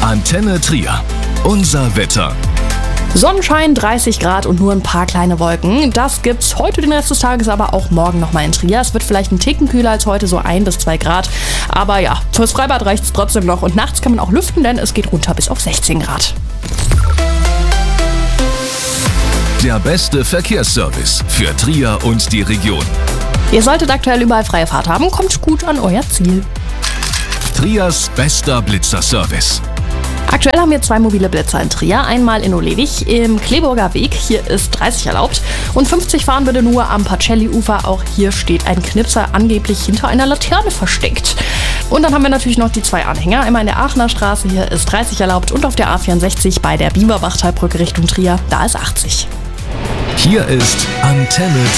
Antenne Trier. Unser Wetter. Sonnenschein, 30 Grad und nur ein paar kleine Wolken. Das gibt's heute den Rest des Tages, aber auch morgen nochmal in Trier. Es wird vielleicht ein Ticken kühler als heute, so 1 bis 2 Grad. Aber ja, fürs Freibad reicht's trotzdem noch. Und nachts kann man auch lüften, denn es geht runter bis auf 16 Grad. Der beste Verkehrsservice für Trier und die Region. Ihr solltet aktuell überall freie Fahrt haben. Kommt gut an euer Ziel. Triers bester Blitzerservice. Aktuell haben wir 2 mobile Blitzer in Trier. Einmal in Olewig im Kleeburger Weg. Hier ist 30 erlaubt. Und 50 fahren bitte nur am Pacelli-Ufer. Auch hier steht ein Knipser angeblich hinter einer Laterne versteckt. Und dann haben wir natürlich noch die 2 Anhänger. Einmal in der Aachener Straße. Hier ist 30 erlaubt. Und auf der A64 bei der Biberbachtalbrücke Richtung Trier. Da ist 80. Hier ist Antenne